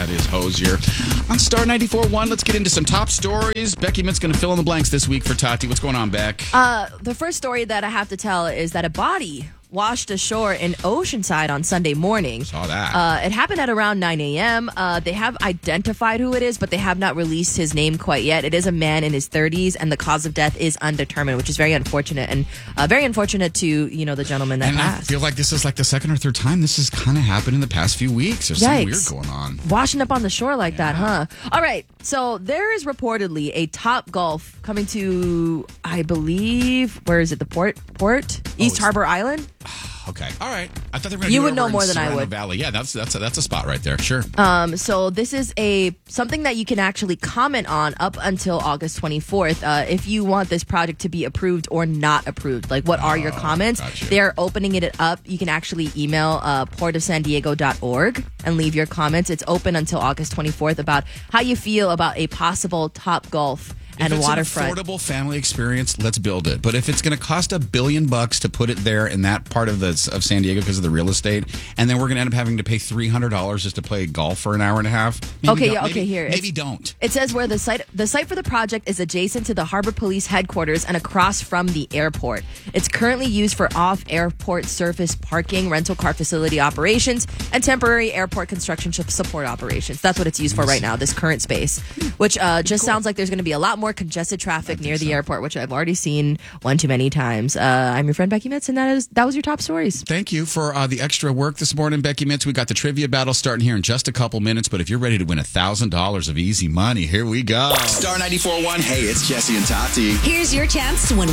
That is Hosier. On Star 94.1, let's get into some top stories. Becky Mitt's going to fill in the blanks this week for Tati. What's going on, Beck? The first story that I have to tell is that a body washed ashore in Oceanside on Sunday morning. Saw that. It happened at around 9 a.m. They have identified who it is, but they have not released his name quite yet. It is a man in his 30s, and the cause of death is undetermined, which is very unfortunate, and very unfortunate to, the gentleman that passed. I feel like this is like the second or third time this has kind of happened in the past few weeks. There's something weird going on. Washing up on the shore like that, huh? All right, so there is reportedly a Top Golf coming to, I believe, where is it, the port? East Harbor Island? Okay. All right. I thought they were going to You would know more than I would. Valley. Yeah, that's a spot right there. Sure. So this is something that you can actually comment on up until August 24th. If you want this project to be approved or not approved, like what are your comments? Gotcha. They're opening it up. You can actually email portofsandiego.org and leave your comments. It's open until August 24th about how you feel about a possible Top Golf and waterfront. If it's an affordable family experience, let's build it. But if it's going to cost $1 billion to put it there in that part of San Diego because of the real estate, and then we're going to end up having to pay $300 just to play golf for an hour and a half. Here. Maybe don't. It says where the site for the project is adjacent to the Harbor Police headquarters and across from the airport. It's currently used for off-airport surface parking, rental car facility operations, and temporary airport construction support operations. That's what it's used for right now, this current space, which just sounds like there's going to be a lot more congested traffic near the airport, which I've already seen one too many times. I'm your friend Becky Mitz, and that was your top stories. Thank you for the extra work this morning, Becky Mitz. We got the trivia battle starting here in just a couple minutes, but if you're ready to win $1,000 of easy money, here we go. Star 94.1, hey, it's Jesse and Tati. Here's your chance to win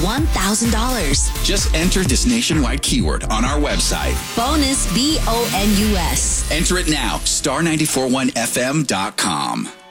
$1,000. Just enter this nationwide keyword on our website. Bonus, BONUS. Enter it now, star941fm.com.